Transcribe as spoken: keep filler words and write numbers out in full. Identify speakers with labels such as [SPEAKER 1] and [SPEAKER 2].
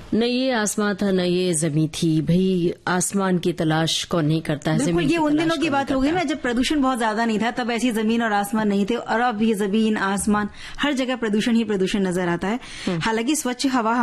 [SPEAKER 1] न ये आसमान था न ये जमीन थी, भाई आसमान की तलाश कौन नहीं करता है।
[SPEAKER 2] बिल्कुल, ये उन दिनों की बात हो गई ना जब प्रदूषण बहुत ज्यादा नहीं था, तब ऐसी जमीन और आसमान नहीं थे, और अब ये जमीन आसमान हर जगह प्रदूषण ही प्रदूषण नजर आता है। हालांकि स्वच्छ हवा